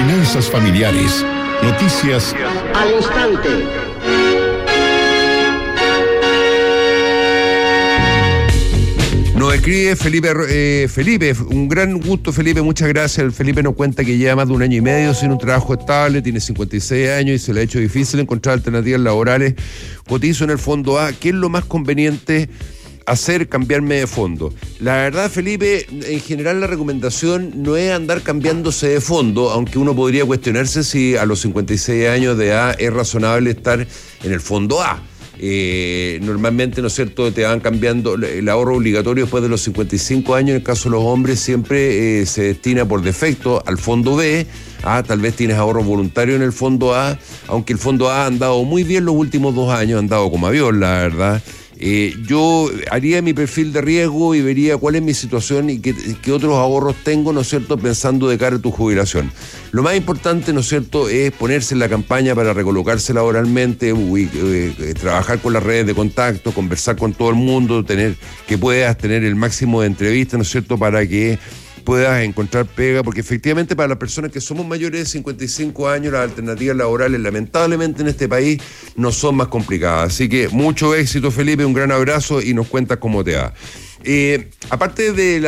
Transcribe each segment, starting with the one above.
finanzas familiares. Noticias al instante. Nos escribe Felipe, un gran gusto, Felipe, muchas gracias. El Felipe nos cuenta que lleva más de 1 año y medio sin un trabajo estable, tiene 56 años y se le ha hecho difícil encontrar alternativas laborales. Cotizo en el fondo A. ¿Qué es lo más conveniente hacer? Cambiarme de fondo. La verdad, Felipe, en general la recomendación no es andar cambiándose de fondo, aunque uno podría cuestionarse si a los 56 años de edad es razonable estar en el fondo A. Normalmente, ¿no es cierto?, te van cambiando el ahorro obligatorio después de los 55 años. En el caso de los hombres siempre se destina por defecto al fondo B. Tal vez tienes ahorro voluntario en el fondo A, aunque el fondo A ha andado muy bien los últimos 2 años, ha andado como avión, la verdad. Yo haría mi perfil de riesgo y vería cuál es mi situación y qué otros ahorros tengo, ¿no es cierto?, pensando de cara a tu jubilación. Lo más importante, ¿no es cierto?, es ponerse en la campaña para recolocarse laboralmente, trabajar con las redes de contacto, conversar con todo el mundo, que puedas tener el máximo de entrevistas, ¿no es cierto?, para que puedas encontrar pega, porque efectivamente para las personas que somos mayores de 55 años las alternativas laborales lamentablemente en este país no son más complicadas. Así que mucho éxito, Felipe, un gran abrazo y nos cuentas cómo te va. Aparte del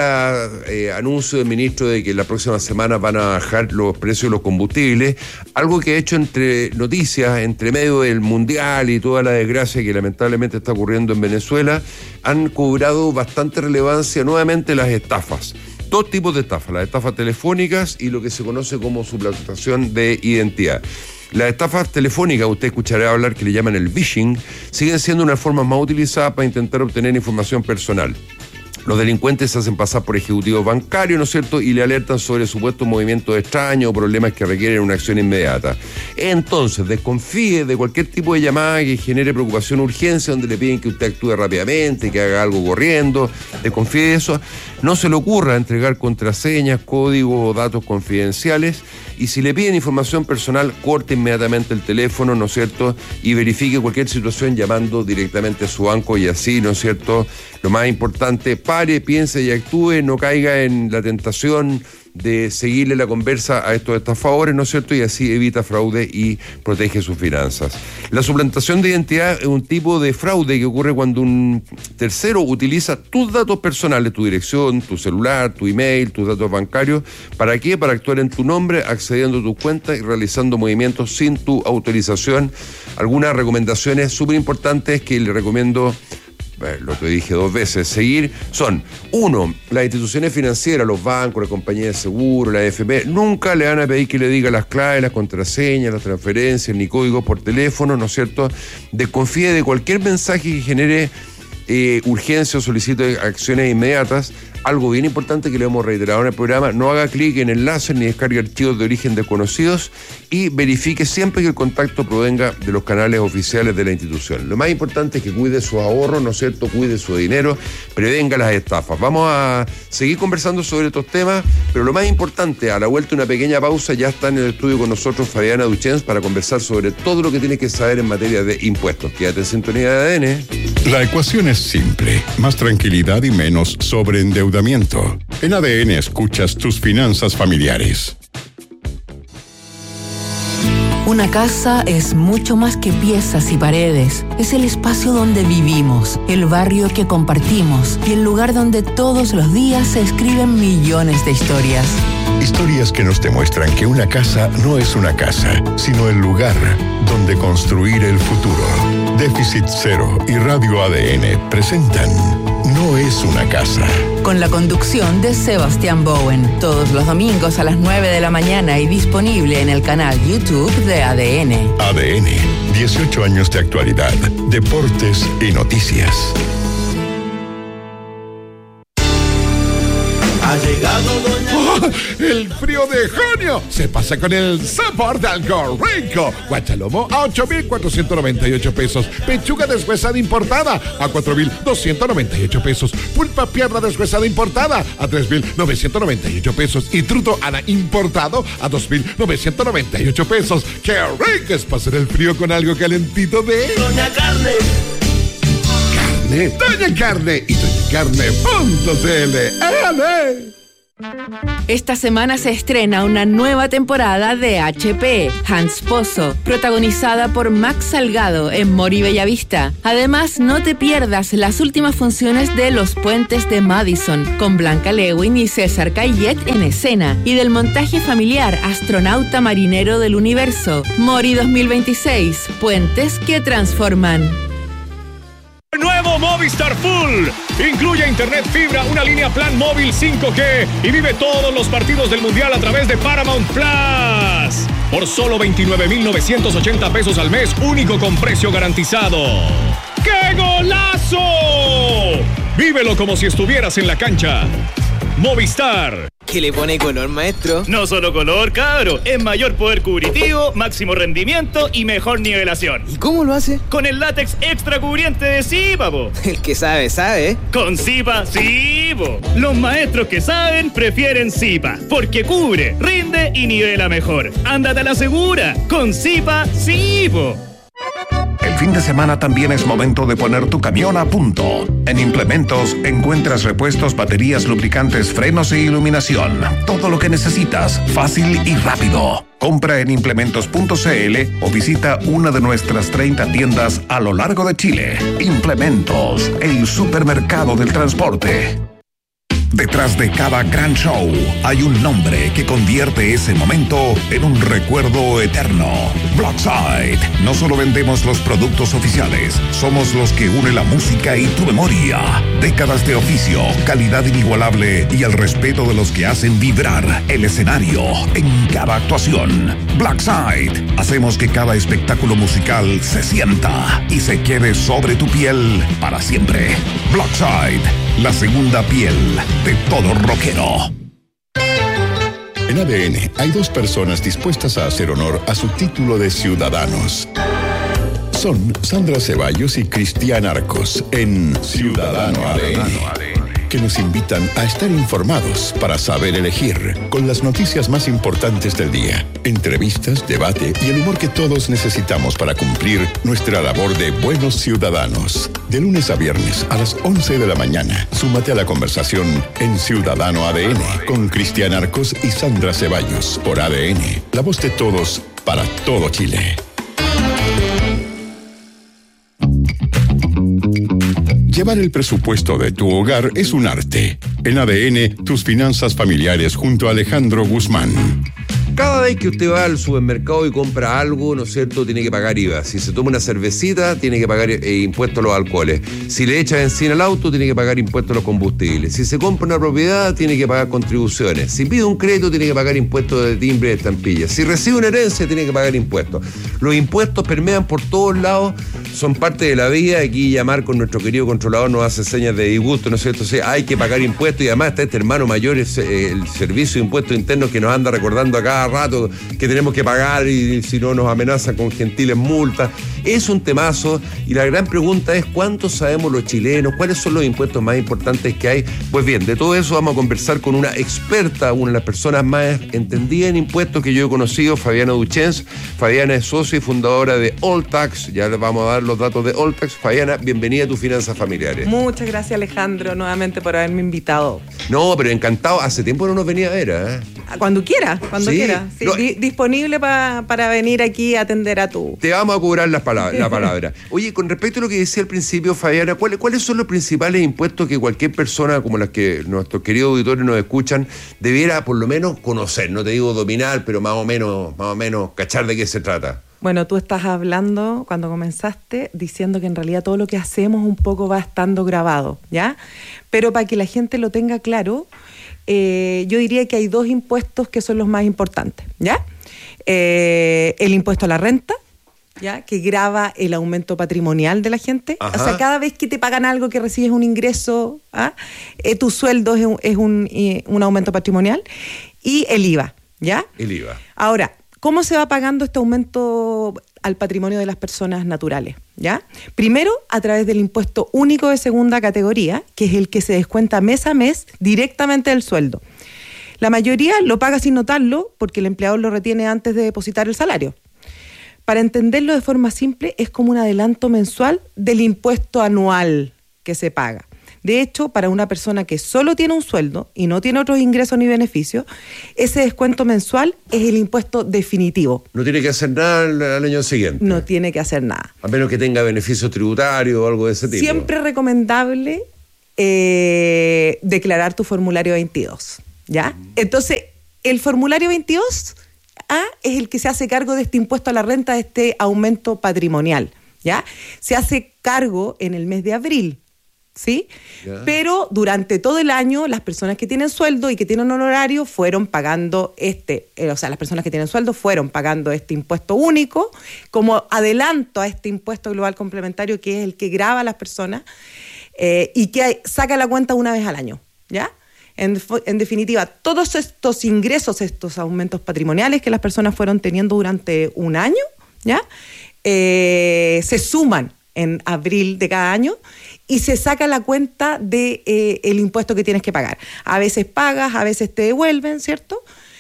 anuncio del ministro de que la próxima semana van a bajar los precios de los combustibles, algo que ha hecho entre noticias, entre medio del mundial y toda la desgracia que lamentablemente está ocurriendo en Venezuela, han cobrado bastante relevancia nuevamente las estafas. 2 tipos de estafas, las estafas telefónicas y lo que se conoce como suplantación de identidad. Las estafas telefónicas, usted escuchará hablar que le llaman el phishing, siguen siendo una forma más utilizada para intentar obtener información personal. Los delincuentes se hacen pasar por ejecutivos bancarios, ¿no es cierto?, y le alertan sobre supuestos movimientos extraños o problemas que requieren una acción inmediata. Entonces, desconfíe de cualquier tipo de llamada que genere preocupación o urgencia, donde le piden que usted actúe rápidamente, que haga algo corriendo. Desconfíe de eso. No se le ocurra entregar contraseñas, códigos o datos confidenciales. Y si le piden información personal, corte inmediatamente el teléfono, ¿no es cierto?, y verifique cualquier situación llamando directamente a su banco y así, ¿no es cierto?, lo más importante, pare, piense y actúe, no caiga en la tentación de seguirle la conversa a estos estafadores, ¿no es cierto?, y así evita fraude y protege sus finanzas. La suplantación de identidad es un tipo de fraude que ocurre cuando un tercero utiliza tus datos personales, tu dirección, tu celular, tu email, tus datos bancarios. ¿Para qué? Para actuar en tu nombre, accediendo a tus cuentas y realizando movimientos sin tu autorización. Algunas recomendaciones súper importantes que le recomiendo, lo que dije 2 veces, seguir son: 1, las instituciones financieras, los bancos, las compañías de seguro, la AFP, nunca le van a pedir que le diga las claves, las contraseñas, las transferencias, ni códigos por teléfono, ¿no es cierto? Desconfíe de cualquier mensaje que genere urgencia o solicite acciones inmediatas. Algo bien importante que le hemos reiterado en el programa: no haga clic en enlaces ni descargue archivos de origen desconocidos y verifique siempre que el contacto provenga de los canales oficiales de la institución. Lo más importante es que cuide su ahorro, ¿no es cierto?, cuide su dinero, prevenga las estafas. Vamos a seguir conversando sobre estos temas, pero lo más importante, a la vuelta de una pequeña pausa, ya está en el estudio con nosotros Fabiana Duchens para conversar sobre todo lo que tienes que saber en materia de impuestos. Quédate en sintonía de ADN. La ecuación es simple: más tranquilidad y menos sobreendeudamiento. En ADN escuchas tus finanzas familiares. Una casa es mucho más que piezas y paredes. Es el espacio donde vivimos, el barrio que compartimos y el lugar donde todos los días se escriben millones de historias. Historias que nos demuestran que una casa no es una casa, sino el lugar donde construir el futuro. Déficit Cero y Radio ADN presentan No es una casa. Con la conducción de Sebastián Bowen, todos los domingos a las 9 de la mañana y disponible en el canal YouTube de ADN. ADN, 18 años de actualidad, deportes y noticias. Ha llegado Doña... ¡Oh! ¡El frío de junio! Se pasa con el sabor de algo rico. Guachalomo a 8,498 pesos. Pechuga deshuesada importada a 4,298 pesos. Pulpa pierna deshuesada importada a 3,998 pesos. Y truto Ana importado a 2,998 pesos. ¡Qué rico es pasar el frío con algo calentito de... Doña Carne! Doña Carne y doñacarne.cl. ¡Ale! Esta semana se estrena una nueva temporada de HP, Hans Pozo, protagonizada por Max Salgado en Mori Bellavista. Además, no te pierdas las últimas funciones de Los Puentes de Madison, con Blanca Lewin y César Caillet en escena, y del montaje familiar Astronauta Marinero del Universo. Mori 2026, puentes que transforman. Nuevo Movistar Full. Incluye internet fibra, una línea plan móvil 5G y vive todos los partidos del Mundial a través de Paramount Plus. Por solo 29,980 pesos al mes, único con precio garantizado. ¡Qué golazo! Vívelo como si estuvieras en la cancha. Movistar. ¿Qué le pone color, maestro? No solo color, cabro. Es mayor poder cubritivo, máximo rendimiento y mejor nivelación. ¿Y cómo lo hace? Con el látex extra cubriente de Zipa, po. El que sabe, sabe. Con Zipa, sí, po. Los maestros que saben prefieren Zipa, porque cubre, rinde y nivela mejor. Ándate a la segura. Con Zipa, sí, po. El fin de semana también es momento de poner tu camión a punto. En Implementos encuentras repuestos, baterías, lubricantes, frenos e iluminación. Todo lo que necesitas, fácil y rápido. Compra en implementos.cl o visita una de nuestras 30 tiendas a lo largo de Chile. Implementos, el supermercado del transporte. Detrás de cada gran show hay un nombre que convierte ese momento en un recuerdo eterno. Blackside. No solo vendemos los productos oficiales, somos los que une la música y tu memoria. Décadas de oficio, calidad inigualable y el respeto de los que hacen vibrar el escenario en cada actuación. Blackside. Hacemos que cada espectáculo musical se sienta y se quede sobre tu piel para siempre. Blackside. La segunda piel de todo rockero. En ADN hay dos personas dispuestas a hacer honor a su título de ciudadanos. Son Sandra Ceballos y Cristian Arcos en Ciudadano ADN, que nos invitan a estar informados para saber elegir, con las noticias más importantes del día, entrevistas, debate y el humor que todos necesitamos para cumplir nuestra labor de buenos ciudadanos. De lunes a viernes a las 11 de la mañana, súmate a la conversación en Ciudadano ADN con Cristian Arcos y Sandra Ceballos por ADN, la voz de todos para todo Chile. Llevar el presupuesto de tu hogar es un arte. En ADN, tus finanzas familiares junto a Alejandro Guzmán. Cada vez que usted va al supermercado y compra algo, ¿no es cierto?, tiene que pagar IVA. Si se toma una cervecita, tiene que pagar impuestos a los alcoholes. Si le echa benzina al auto, tiene que pagar impuestos a los combustibles. Si se compra una propiedad, tiene que pagar contribuciones. Si pide un crédito, tiene que pagar impuestos de timbre y de estampillas. Si recibe una herencia, tiene que pagar impuestos. Los impuestos permean por todos lados, son parte de la vida. Aquí llamar con nuestro querido controlador nos hace señas de disgusto, ¿no es cierto? O sea, hay que pagar impuestos y además está este hermano mayor, el Servicio de Impuestos Internos, que nos anda recordando acá rato que tenemos que pagar y si no nos amenaza con gentiles multas. Es un temazo y la gran pregunta es ¿cuánto sabemos los chilenos? ¿Cuáles son los impuestos más importantes que hay? Pues bien, de todo eso vamos a conversar con una experta, una de las personas más entendidas en impuestos que yo he conocido, Fabiana Duchens. Fabiana es socia y fundadora de Alltax. Ya les vamos a dar los datos de Alltax. Fabiana, bienvenida a tus finanzas familiares. Muchas gracias, Alejandro, nuevamente por haberme invitado. No, pero encantado. Hace tiempo no nos venía a ver, ¿eh? Cuando quiera, cuando quiera. Sí, no, disponible para venir aquí a atender a tu... Te vamos a cobrar la palabra. Oye, con respecto a lo que decía al principio, Fabiana, ¿cuáles son los principales impuestos que cualquier persona, como las que nuestros queridos auditores nos escuchan, debiera por lo menos conocer? No te digo dominar, pero más o menos cachar de qué se trata. Bueno, tú estás hablando, cuando comenzaste, diciendo que en realidad todo lo que hacemos un poco va estando grabado, ¿ya? Pero para que la gente lo tenga claro, yo diría que hay dos impuestos que son los más importantes, ¿ya? El impuesto a la renta, ¿ya? Que grava el aumento patrimonial de la gente. Ajá. O sea, cada vez que te pagan algo, que recibes un ingreso, tu sueldo es un aumento patrimonial. Y el IVA, ¿ya? El IVA. Ahora, ¿cómo se va pagando este aumento al patrimonio de las personas naturales? ¿Ya? Primero, a través del impuesto único de segunda categoría, que es el que se descuenta mes a mes directamente del sueldo. La mayoría lo paga sin notarlo porque el empleador lo retiene antes de depositar el salario. Para entenderlo de forma simple, es como un adelanto mensual del impuesto anual que se paga. De hecho, para una persona que solo tiene un sueldo y no tiene otros ingresos ni beneficios, ese descuento mensual es el impuesto definitivo. No tiene que hacer nada al año siguiente. No tiene que hacer nada. A menos que tenga beneficios tributarios o algo de ese tipo. Siempre recomendable declarar tu formulario 22, ¿ya? Entonces, el formulario 22 es el que se hace cargo de este impuesto a la renta, de este aumento patrimonial, ¿ya? Se hace cargo en el mes de abril, ¿sí? Yeah. Pero durante todo el año, las personas que tienen sueldo y que tienen honorario fueron pagando las personas que tienen sueldo fueron pagando este impuesto único como adelanto a este impuesto global complementario, que es el que grava a las personas y que saca la cuenta una vez al año, ¿ya? En definitiva, todos estos ingresos, estos aumentos patrimoniales que las personas fueron teniendo durante un año, ¿ya? Se suman en abril de cada año y se saca la cuenta de el impuesto que tienes que pagar. A veces pagas, a veces te devuelven, ¿cierto?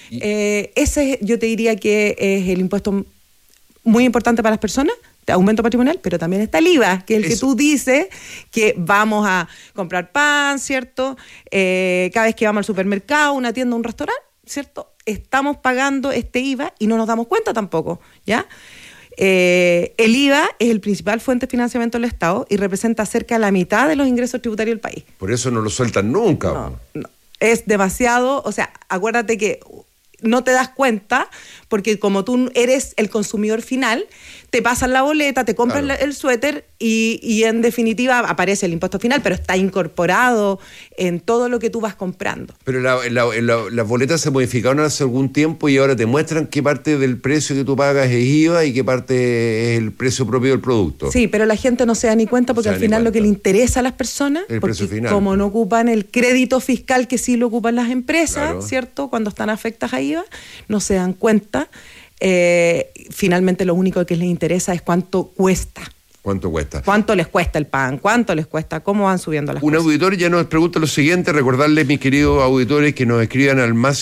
Ese yo te diría que es el impuesto muy importante para las personas, de aumento patrimonial, pero también está el IVA, que es el que tú dices que vamos a comprar pan, ¿cierto? Cada vez que vamos al supermercado, una tienda, un restaurante, ¿cierto? Estamos pagando este IVA y no nos damos cuenta tampoco, ¿ya? El IVA es el principal fuente de financiamiento del Estado y representa cerca de la mitad de los ingresos tributarios del país. Por eso no lo sueltan nunca. No. Es demasiado, o sea, acuérdate que no te das cuenta porque como tú eres el consumidor final, te pasan la boleta, te compras el suéter y en definitiva aparece el impuesto final, pero está incorporado en todo lo que tú vas comprando. Pero las boletas se modificaron hace algún tiempo y ahora te muestran qué parte del precio que tú pagas es IVA y qué parte es el precio propio del producto. Sí, pero la gente no se da ni cuenta porque al final lo que le interesa a las personas, el precio final, como no ocupan el crédito fiscal que sí lo ocupan las empresas, ¿cierto? Cuando están afectadas a IVA, no se dan cuenta. Finalmente lo único que les interesa es cuánto cuesta. ¿Cuánto cuesta? ¿Cuánto les cuesta el pan? ¿Cuánto les cuesta? ¿Cómo van subiendo las cosas? Un auditor ya nos pregunta lo siguiente, recordarles, mis queridos auditores, que nos escriban al más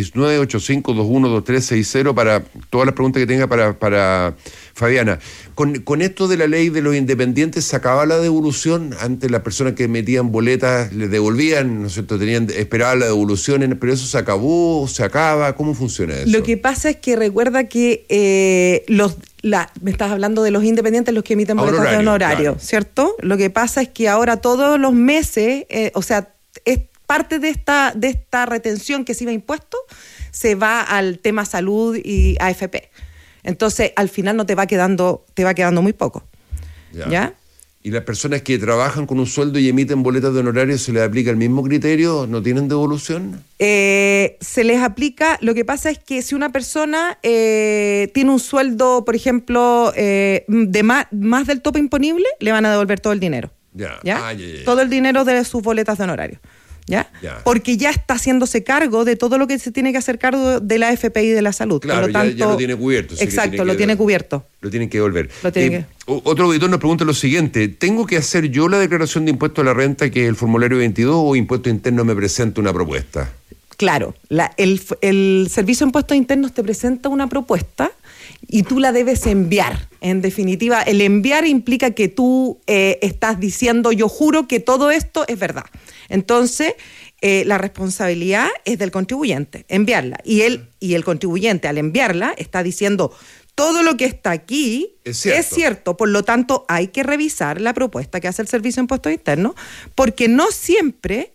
569-8521-2360 para todas las preguntas que tenga para Fabiana. Con esto de la ley de los independientes, ¿se acaba la devolución? Antes las personas que metían boletas les devolvían, ¿no es cierto? Esperaban la devolución, pero eso se acabó, se acaba, ¿cómo funciona eso? Lo que pasa es que recuerda que me estás hablando de los independientes, los que emiten boletas de honorario, claro, ¿cierto? Lo que pasa es que ahora todos los meses, es parte de esta retención que se iba a impuesto, se va al tema salud y AFP. Entonces, al final te va quedando muy poco. ¿Ya? ¿Y las personas que trabajan con un sueldo y emiten boletas de honorario, se les aplica el mismo criterio? ¿No tienen devolución? Se les aplica. Lo que pasa es que si una persona tiene un sueldo, por ejemplo, de más del tope imponible, le van a devolver todo el dinero. ¿Ya? Todo el dinero de sus boletas de honorario. ¿Ya? Porque ya está haciéndose cargo de todo lo que se tiene que hacer cargo de la AFP y de la salud. Claro, por lo tanto, ya lo tiene cubierto. Exacto, lo tiene cubierto. Lo tienen que devolver. Otro auditor nos pregunta lo siguiente: ¿tengo que hacer yo la declaración de impuesto a la renta, que es el formulario 22, o Impuesto Interno me presenta una propuesta? Claro, el Servicio de Impuestos Internos te presenta una propuesta y tú la debes enviar. En definitiva, el enviar implica que tú estás diciendo, yo juro que todo esto es verdad. Entonces, la responsabilidad es del contribuyente, enviarla. Y el contribuyente, al enviarla, está diciendo, todo lo que está aquí es cierto. Por lo tanto, hay que revisar la propuesta que hace el Servicio de Impuestos Internos, porque no siempre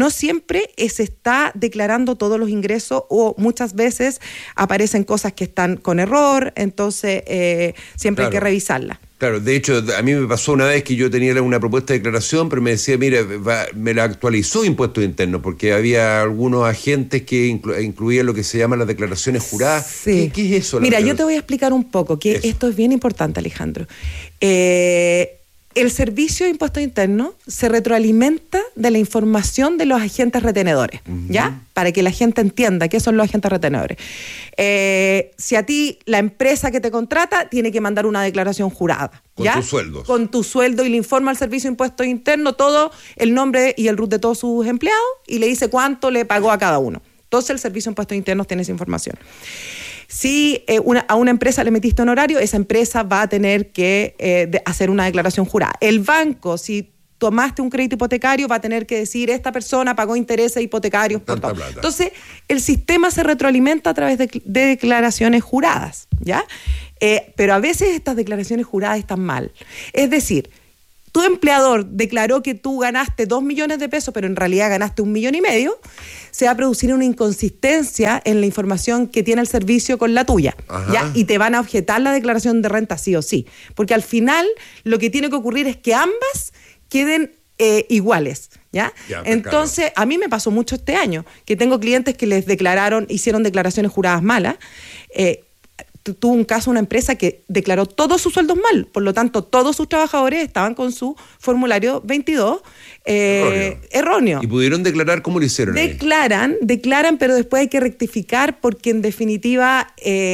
se está declarando todos los ingresos, o muchas veces aparecen cosas que están con error, entonces siempre hay que revisarla. Claro, de hecho, a mí me pasó una vez que yo tenía una propuesta de declaración, pero me decía, mira, me la actualizó Impuestos Internos, porque había algunos agentes que incluían lo que se llaman las declaraciones juradas. Sí. ¿Qué es eso? Mira, yo te voy a explicar un poco, que esto es bien importante, Alejandro. El Servicio de Impuestos Internos se retroalimenta de la información de los agentes retenedores, ¿ya? Para que la gente entienda qué son los agentes retenedores. Si a ti, la empresa que te contrata, tiene que mandar una declaración jurada, ¿ya? Con tus sueldos. Con tu sueldo, y le informa al Servicio de Impuestos Internos todo, el nombre y el RUT de todos sus empleados, y le dice cuánto le pagó a cada uno. Entonces el Servicio de Impuestos Internos tiene esa información. Si a una empresa le metiste honorario, esa empresa va a tener que hacer una declaración jurada. El banco, si tomaste un crédito hipotecario, va a tener que decir, esta persona pagó intereses hipotecarios por todo. Plata. Entonces, el sistema se retroalimenta a través de declaraciones juradas, ¿ya? Pero a veces estas declaraciones juradas están mal. Es decir, tu empleador declaró que tú ganaste 2 millones de pesos, pero en realidad ganaste 1,5 millones, se va a producir una inconsistencia en la información que tiene el servicio con la tuya, ¿ya? Y te van a objetar la declaración de renta sí o sí, porque al final lo que tiene que ocurrir es que ambas queden iguales, ¿ya? Entonces, a mí me pasó mucho este año, que tengo clientes que les hicieron declaraciones juradas malas. Tuvo un caso una empresa que declaró todos sus sueldos mal, por lo tanto todos sus trabajadores estaban con su formulario 22 erróneo. ¿Y pudieron declarar cómo lo hicieron? Declaran, pero después hay que rectificar porque en definitiva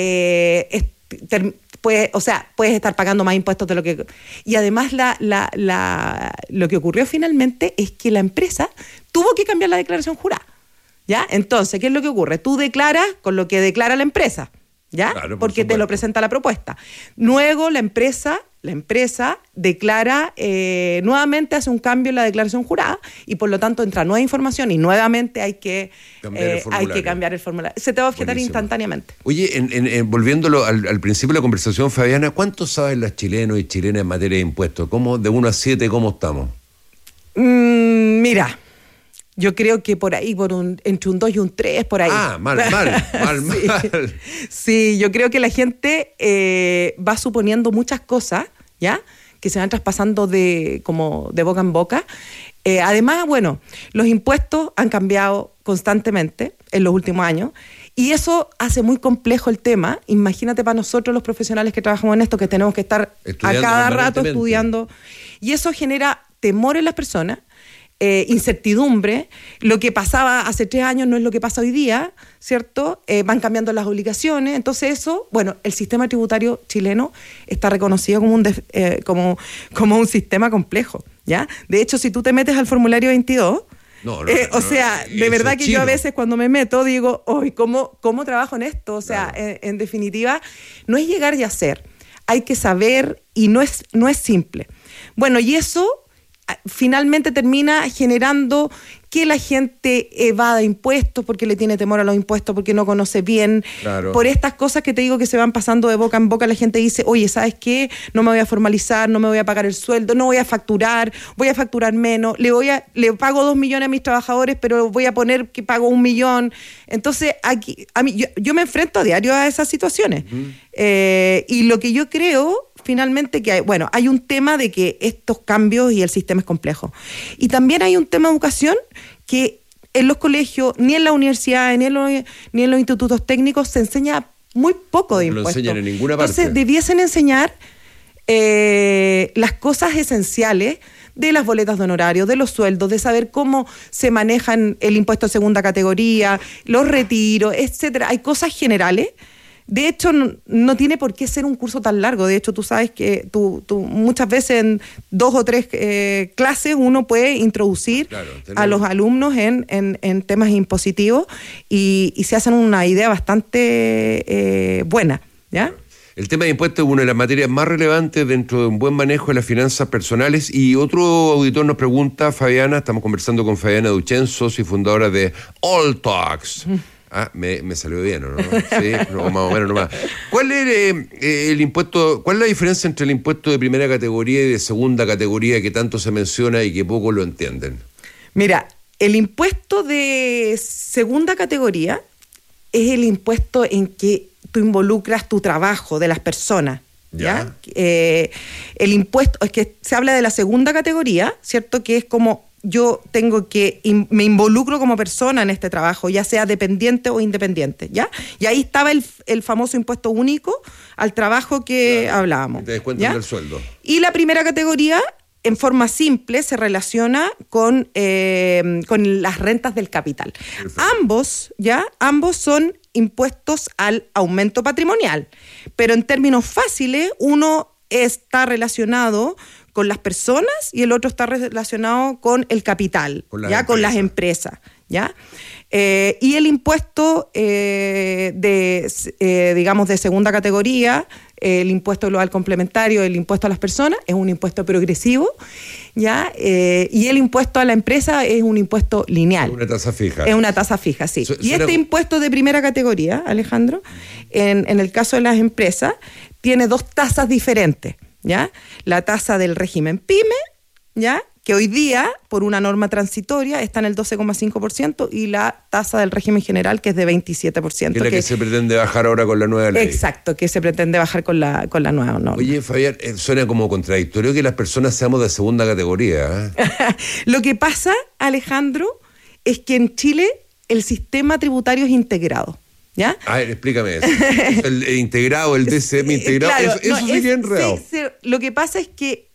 puedes estar pagando más impuestos de lo que... Y además lo que ocurrió finalmente es que la empresa tuvo que cambiar la declaración jurada, ¿ya? Entonces, ¿qué es lo que ocurre? Tú declaras con lo que declara la empresa, ¿ya? Claro, porque te lo presenta la propuesta. Luego la empresa declara, nuevamente hace un cambio en la declaración jurada y por lo tanto entra nueva información y nuevamente hay que cambiar el formulario. Se te va a objetar instantáneamente. Oye, volviéndolo al principio de la conversación, Fabiana, ¿cuánto saben las chilenos y chilenas en materia de impuestos? ¿Cómo, de 1 a 7, cómo estamos? Mira, yo creo que por ahí, entre un 2 y un 3, por ahí. Mal. Sí, yo creo que la gente va suponiendo muchas cosas, ¿ya? Que se van traspasando como de boca en boca. Además, bueno, los impuestos han cambiado constantemente en los últimos años y eso hace muy complejo el tema. Imagínate para nosotros los profesionales que trabajamos en esto, que tenemos que estar a cada rato estudiando, y eso genera temor en las personas, incertidumbre. Lo que pasaba hace 3 años no es lo que pasa hoy día, ¿cierto? Van cambiando las obligaciones. Entonces eso, bueno, el sistema tributario chileno está reconocido como un sistema complejo, ¿ya? De hecho, si tú te metes al formulario 22, de verdad que yo a veces cuando me meto digo, ¿cómo trabajo en esto? O sea, en definitiva, no es llegar y hacer. Hay que saber y no es simple. Bueno, y eso finalmente termina generando que la gente evada impuestos porque le tiene temor a los impuestos, porque no conoce bien. Claro. Por estas cosas que te digo que se van pasando de boca en boca, la gente dice, oye, ¿sabes qué? No me voy a formalizar, no me voy a pagar el sueldo, no voy a facturar menos, le pago 2 millones a mis trabajadores, pero voy a poner que pago 1 millón. Entonces, aquí, yo me enfrento a diario a esas situaciones. Y lo que yo creo finalmente que hay un tema de que estos cambios y el sistema es complejo. Y también hay un tema de educación que en los colegios, ni en la universidad, ni en los institutos técnicos se enseña muy poco de impuestos. No lo enseñan en ninguna parte. Entonces debiesen enseñar las cosas esenciales de las boletas de honorario, de los sueldos, de saber cómo se manejan el impuesto de segunda categoría, los retiros, etcétera. Hay cosas generales. De hecho, no tiene por qué ser un curso tan largo. De hecho, tú sabes que tú muchas veces en 2 o 3 clases uno puede introducir a los alumnos en temas impositivos y se hacen una idea bastante buena, ¿ya? El tema de impuestos es una de las materias más relevantes dentro de un buen manejo de las finanzas personales. Y otro auditor nos pregunta, Fabiana, estamos conversando con Fabiana Duchén, socio y fundadora de All Talks. Me salió bien, ¿no? Sí, no, más o menos nomás. ¿Cuál es el impuesto? ¿Cuál es la diferencia entre el impuesto de primera categoría y de segunda categoría que tanto se menciona y que pocos lo entienden? Mira, el impuesto de segunda categoría es el impuesto en que tú involucras tu trabajo de las personas. ¿Ya? El impuesto, es que se habla de la segunda categoría, ¿cierto? Que es como yo me involucro como persona en este trabajo, ya sea dependiente o independiente, ¿ya? Y ahí estaba el famoso impuesto único al trabajo que hablábamos. Te descuentan del sueldo. Y la primera categoría, en forma simple, se relaciona con las rentas del capital. Perfecto. Ambos son impuestos al aumento patrimonial, pero en términos fáciles, uno está relacionado con las personas y el otro está relacionado con el capital, con las empresas. ¿ya? Y el impuesto digamos, de segunda categoría, el impuesto global complementario, el impuesto a las personas, es un impuesto progresivo, ¿ya? Y el impuesto a la empresa es un impuesto lineal. Una tasa fija. Es una tasa fija, sí. Y Suena... impuesto de primera categoría, Alejandro, en el caso de las empresas, tiene 2 tasas diferentes, ¿ya? La tasa del régimen PYME, ¿ya? Que hoy día, por una norma transitoria, está en el 12,5%, y la tasa del régimen general, que es de 27%. Que es la que se pretende bajar ahora con la nueva ley. Exacto, que se pretende bajar con la nueva norma. Oye, Fabián, suena como contradictorio que las personas seamos de segunda categoría. Lo que pasa, Alejandro, es que en Chile el sistema tributario es integrado, ¿ya? A ver, explícame eso. El integrado, el DCM integrado, claro, eso sí que es enredado. Sí, lo que pasa es que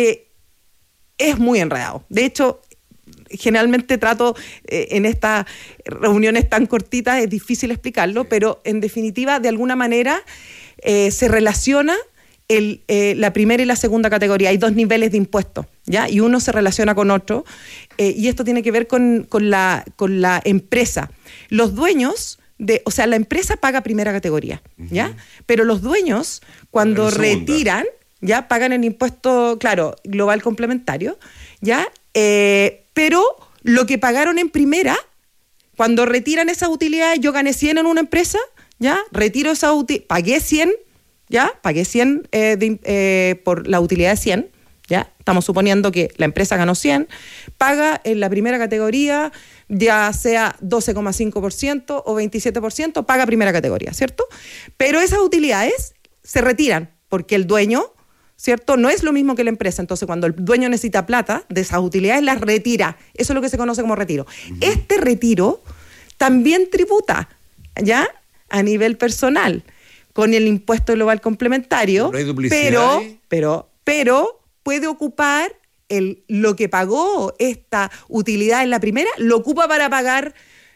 es muy enredado. De hecho, generalmente trato en estas reuniones tan cortitas, es difícil explicarlo, pero en definitiva, de alguna manera, se relaciona la primera y la segunda categoría. Hay 2 niveles de impuestos, ¿ya? Y uno se relaciona con otro, y esto tiene que ver con la empresa. Los dueños... o sea, la empresa paga primera categoría, ¿ya? Pero los dueños, cuando retiran, ya pagan el impuesto, claro, global complementario, ¿ya? Pero lo que pagaron en primera, cuando retiran esas utilidades, yo gané 100 en una empresa, ¿ya? Retiro esa pagué 100, ¿ya? Pagué 100 por la utilidad de 100, ¿ya? Estamos suponiendo que la empresa ganó 100, paga en la primera categoría, ya sea 12,5% o 27%, paga primera categoría, ¿cierto? Pero esas utilidades se retiran porque el dueño, ¿cierto? No es lo mismo que la empresa. Entonces, cuando el dueño necesita plata de esas utilidades, las retira. Eso es lo que se conoce como retiro. Este retiro también tributa, ¿ya? A nivel personal, con el impuesto global complementario. No hay duplicidad. Pero puede ocupar lo que pagó esta utilidad en la primera, lo ocupa para pagar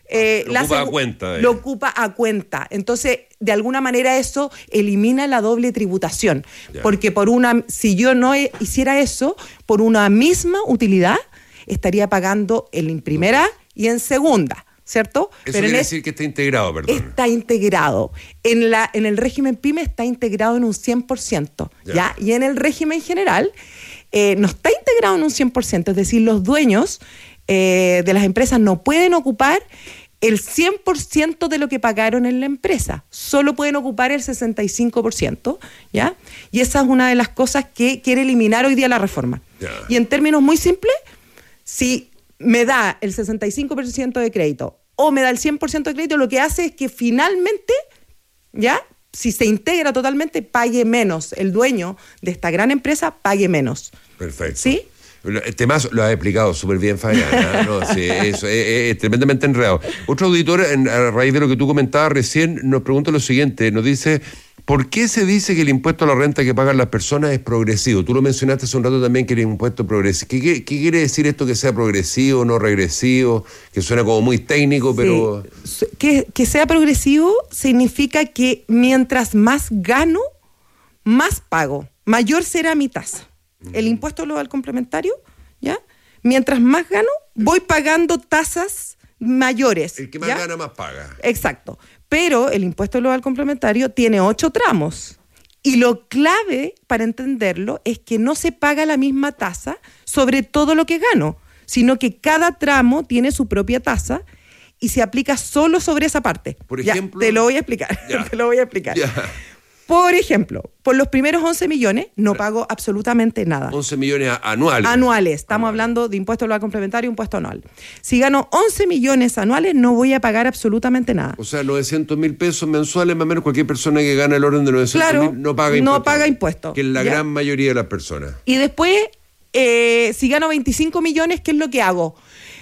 lo ocupa a cuenta. Entonces, de alguna manera eso elimina la doble tributación. Ya. Porque si yo no hiciera eso, por una misma utilidad, estaría pagando en primera y en segunda, ¿cierto? Eso quiere decir que está integrado, perdón. Está integrado. En el régimen PYME está integrado en un 100%, ¿ya? Y en el régimen general no está integrado en un 100%, es decir, los dueños de las empresas no pueden ocupar el 100% de lo que pagaron en la empresa, solo pueden ocupar el 65%, ¿ya? Y esa es una de las cosas que quiere eliminar hoy día la reforma. Ya. Y en términos muy simples, si me da el 65% de crédito o me da el 100% de crédito, lo que hace es que finalmente, ¿ya? Si se integra totalmente, pague menos. El dueño de esta gran empresa pague menos. Perfecto. ¿Sí? El tema lo ha explicado súper bien, Fabián. ¿No? Sí, eso es tremendamente enredado. Otro auditor, a raíz de lo que tú comentabas recién, nos pregunta lo siguiente. Nos dice, ¿por qué se dice que el impuesto a la renta que pagan las personas es progresivo? Tú lo mencionaste hace un rato también, que el impuesto progresivo. ¿Qué quiere decir esto, que sea progresivo, no regresivo? Que suena como muy técnico, pero... Sí. Que sea progresivo significa que mientras más gano, más pago. Mayor será mi tasa. El impuesto global complementario, ¿ya? Mientras más gano, voy pagando tasas mayores. El que más gana, más paga. Exacto. Pero el impuesto global complementario tiene 8 tramos. Y lo clave para entenderlo es que no se paga la misma tasa sobre todo lo que gano, sino que cada tramo tiene su propia tasa y se aplica solo sobre esa parte. Por ejemplo... Te lo voy a explicar. Te lo voy a explicar. Ya. Por ejemplo, por los primeros 11 millones no pago absolutamente nada. 11 millones anuales. Anuales. Estamos hablando de impuesto global complementario, impuesto anual. Si gano 11 millones anuales, no voy a pagar absolutamente nada. O sea, 900.000 pesos mensuales, más o menos cualquier persona que gana el orden de 900.000 no paga impuestos. No paga impuestos. Que es la gran mayoría de las personas. Y después, si gano 25 millones, ¿qué es lo que hago?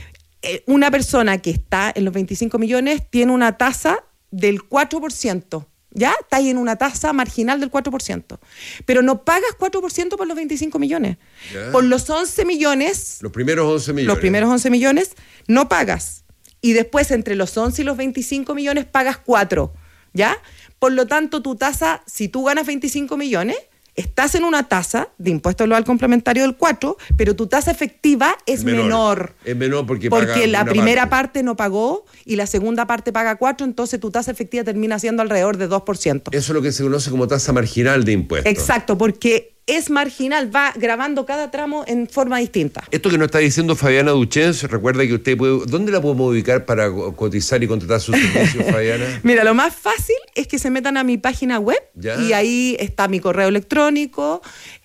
Una persona que está en los 25 millones tiene una tasa del 4%. ¿Ya? Está ahí en una tasa marginal del 4%. Pero no pagas 4% por los 25 millones. ¿Ya? Por los 11 millones... Los primeros 11 millones. Los primeros 11 millones no pagas. Y después, entre los 11 y los 25 millones, pagas 4. ¿Ya? Por lo tanto, tu tasa, si tú ganas 25 millones, estás en una tasa de impuesto global complementario del 4, pero tu tasa efectiva es menor. Es menor porque la una primera parte no pagó y la segunda parte paga 4, entonces tu tasa efectiva termina siendo alrededor de 2%. Eso es lo que se conoce como tasa marginal de impuestos. Exacto, porque es marginal, va grabando cada tramo en forma distinta. Esto que nos está diciendo Fabiana Duchens, recuerda que usted puede... ¿Dónde la podemos ubicar para cotizar y contratar sus servicios, Fabiana? Mira, lo más fácil es que se metan a mi página web. ¿Ya? Y ahí está mi correo electrónico,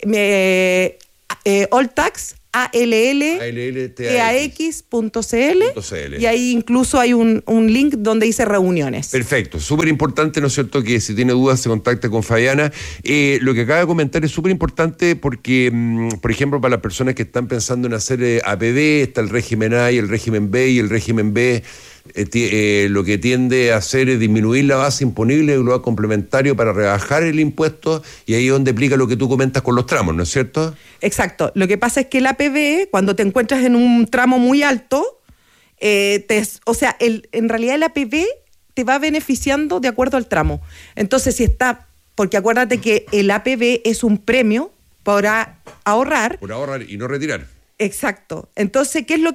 Alltax, ALLTAX.cl, y ahí incluso hay un link donde dice reuniones. Perfecto, súper importante, ¿no es cierto?, que si tiene dudas se contacte con Fabiana. Lo que acaba de comentar es súper importante porque, por ejemplo, para las personas que están pensando en hacer APB, está el régimen A y el régimen B, y el régimen B lo que tiende a hacer es disminuir la base imponible del global complementario para rebajar el impuesto, y ahí es donde aplica lo que tú comentas con los tramos, ¿no es cierto? Exacto. Lo que pasa es que el APB, cuando te encuentras en un tramo muy alto, en realidad el APB te va beneficiando de acuerdo al tramo. Entonces, porque acuérdate que el APB es un premio para ahorrar. Por ahorrar y no retirar. Exacto. Entonces, ¿qué es lo